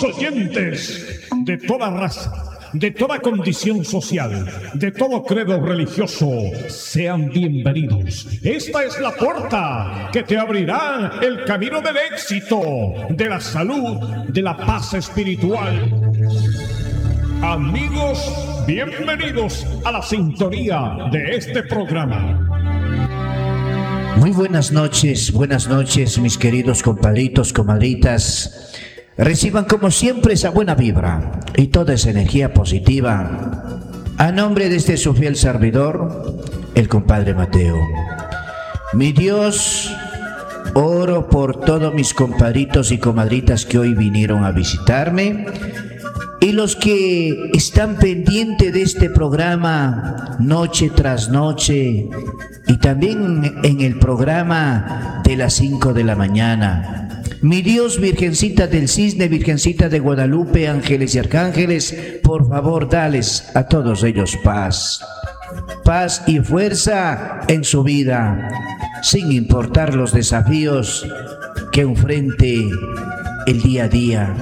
Amigo oyentes de toda raza, de toda condición social, de todo credo religioso, sean bienvenidos. Esta es la puerta que te abrirá el camino del éxito, de la salud, de la paz espiritual. Amigos, bienvenidos a la sintonía de este programa. Muy buenas noches, mis queridos compadritos, comadritas. Reciban como siempre esa buena vibra y toda esa energía positiva. A nombre de este su fiel servidor, el compadre Mateo. Mi Dios, oro por todos mis compadritos y comadritas que hoy vinieron a visitarme y los que están pendientes de este programa noche tras noche y también en el programa de las 5 de la mañana. Mi Dios, Virgencita del Cisne, Virgencita de Guadalupe, ángeles y arcángeles, por favor, dales a todos ellos paz. Paz y fuerza en su vida, sin importar los desafíos que enfrente el día a día.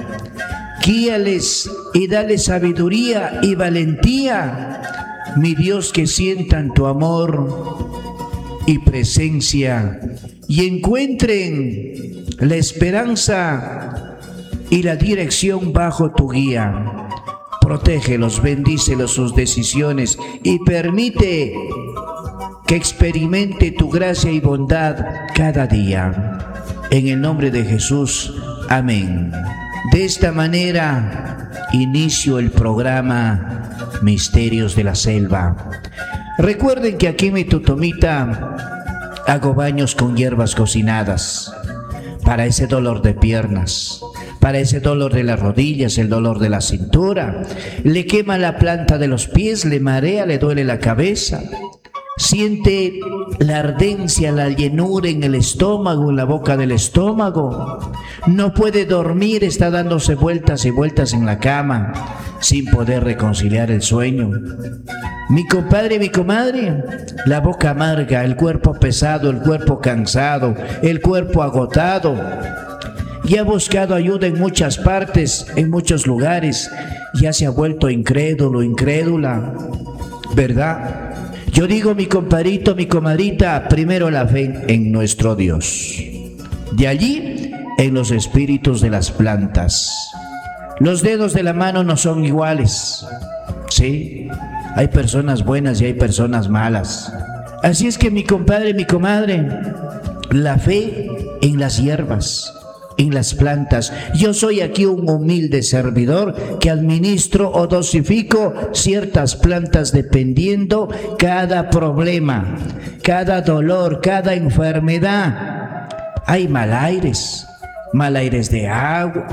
Guíales y dale sabiduría y valentía, mi Dios, que sientan tu amor y presencia y encuentren la esperanza y la dirección bajo tu guía. Protégelos, bendícelos sus decisiones y permite que experimente tu gracia y bondad cada día. En el nombre de Jesús, amén. De esta manera inicio el programa Misterios de la Selva. Recuerden que aquí en mi tutomita hago baños con hierbas cocinadas para ese dolor de piernas, para ese dolor de las rodillas, el dolor de la cintura. Le quema la planta de los pies, le marea, le duele la cabeza. Siente la ardencia, la llenura en el estómago, en la boca del estómago. No puede dormir, está dándose vueltas y vueltas en la cama sin poder reconciliar el sueño. Mi compadre, mi comadre, la boca amarga, el cuerpo pesado, el cuerpo cansado, el cuerpo agotado. Y ha buscado ayuda en muchas partes, en muchos lugares. Ya se ha vuelto incrédulo, incrédula, ¿verdad? Yo digo, mi compadrito, mi comadrita, primero la fe en nuestro Dios. De allí, en los espíritus de las plantas. Los dedos de la mano no son iguales. Sí, hay personas buenas y hay personas malas. Así es que mi compadre, mi comadre, la fe en las hierbas, en las plantas. Yo soy aquí un humilde servidor que administro o dosifico ciertas plantas dependiendo cada problema, cada dolor, cada enfermedad. Hay mal aires de agua,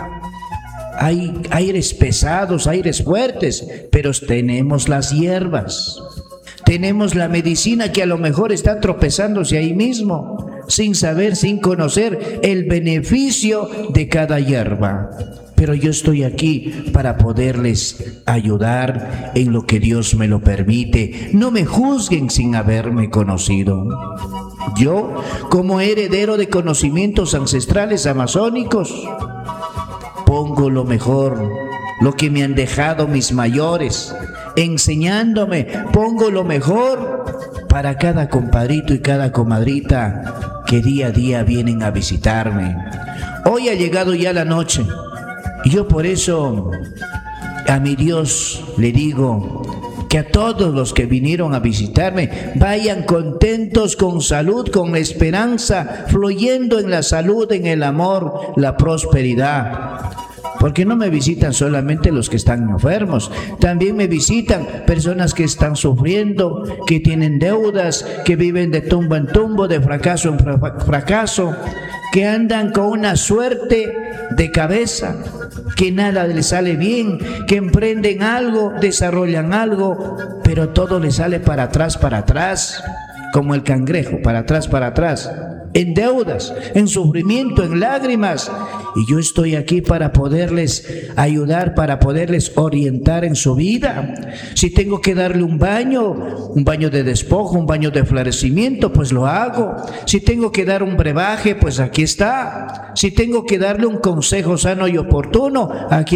hay aires pesados, aires fuertes, pero tenemos las hierbas. Tenemos la medicina que a lo mejor está tropezándose ahí mismo, sin saber, sin conocer el beneficio de cada hierba. Pero yo estoy aquí para poderles ayudar en lo que Dios me lo permite. No me juzguen sin haberme conocido. Yo, como heredero de conocimientos ancestrales amazónicos, pongo lo mejor, lo que me han dejado mis mayores, enseñándome, pongo lo mejor para cada compadrito y cada comadrita que día a día vienen a visitarme. Hoy ha llegado ya la noche y yo por eso a mi Dios le digo que a todos los que vinieron a visitarme vayan contentos, con salud, con esperanza, fluyendo en la salud, en el amor, la prosperidad. Porque no me visitan solamente los que están enfermos, también me visitan personas que están sufriendo, que tienen deudas, que viven de tumbo en tumbo, de fracaso en fracaso, que andan con una suerte de cabeza, que nada les sale bien, que emprenden algo, desarrollan algo, pero todo les sale para atrás, como el cangrejo, para atrás, en deudas, en sufrimiento, en lágrimas. Y yo estoy aquí para poderles ayudar, para poderles orientar en su vida. Si tengo que darle un baño de despojo, un baño de florecimiento, pues lo hago. Si tengo que dar un brebaje, pues aquí está. Si tengo que darle un consejo sano y oportuno, aquí